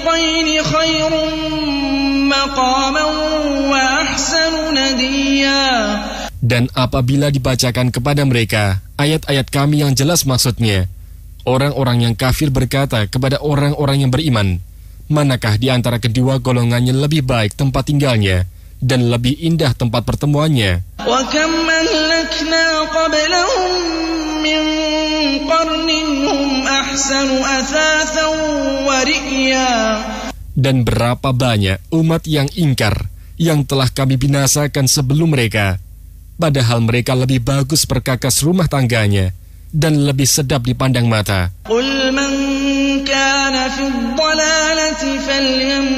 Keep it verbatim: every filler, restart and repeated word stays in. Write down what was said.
الفريقين خير مقاما وأحسن نديا. Dan apabila dibacakan kepada mereka ayat-ayat kami yang jelas maksudnya, orang-orang yang kafir berkata kepada orang-orang yang beriman, manakah di antara kedua golongannya lebih baik tempat tinggalnya dan lebih indah tempat pertemuannya? وَكَمْ أَهْلَكْنَا قَبْلَهُمْ مِنْ قَرْنٍ هُمْ أَحْسَنُ أَثَاثًا وَرِئْيًا. Dan berapa banyak umat yang ingkar yang telah kami binasakan sebelum mereka, padahal mereka lebih bagus perkakas rumah tangganya dan lebih sedap dipandang mata. قُلْ مَنْ كَانَ فِي الضَّلَالَةِ فَلْيَمْدُدْ